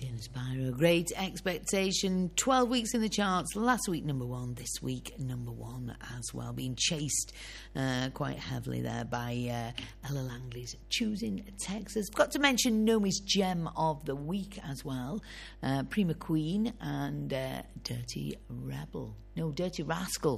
Spyro, Great Expectation, 12 weeks in the charts, last week number one, this week number one as well, being chased quite heavily there by Ella Langley's Choosing Texas. Got to mention Nomi's Gem of the Week as well, Prima Queen and Dirty Rascal.